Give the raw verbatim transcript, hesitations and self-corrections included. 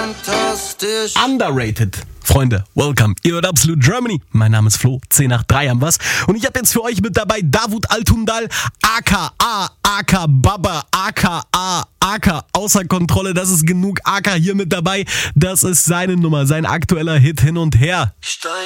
fantastisch. Underrated. Freunde, welcome. Ihr hört Absolute Germany. Mein Name ist Flo, zehn nach drei am was. Und ich habe jetzt für euch mit dabei Davut Altundal, aka, aka Baba, aka, aka außer Kontrolle. Das ist genug aka hier mit dabei. Das ist seine Nummer, sein aktueller Hit hin und her. Stein